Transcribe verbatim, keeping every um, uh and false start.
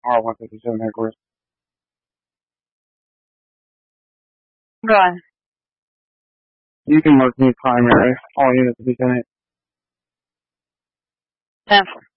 R one fifty-seven headquarters. Go on. You can mark me primary. All units will be ten eight. ten four.